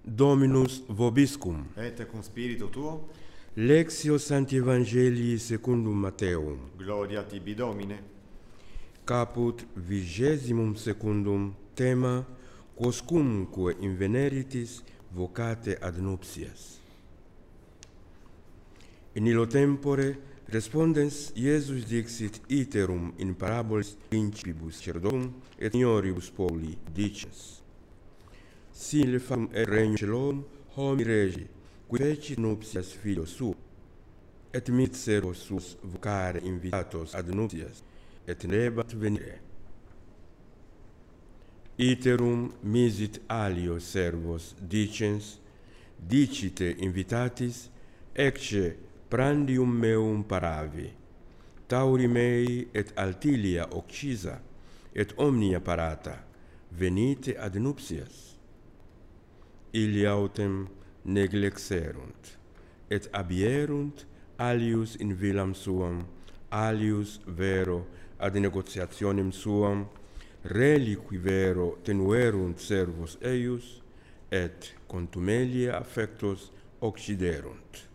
Dominus vobiscum. Et cum spiritu tuo, Lectio Sancti Evangelii secundum Matteum. gloria tibi Domine. Caput 22 tema quoscumque inveneritis vocate ad nuptias. In illo tempore respondens Iesus dixit iterum in parabolis principibus sacerdotum et senioribus populi dicens: Sine factum et regnum caelorum homi regi, qui fecit nuptias filio suo, et mit servos suos vocare invitatos ad nuptias, et nebat venire. Iterum misit alio servos dicens: Dicite invitatis, ecce prandium meum paravi, tauri mei et altilia occisa, et omnia parata, venite ad nuptias. Illi autem neglexerunt, et abierunt alius in villam suam, alius vero ad negotiationem suam, reliqui vero tenuerunt servos eius, et contumelia affectos occiderunt.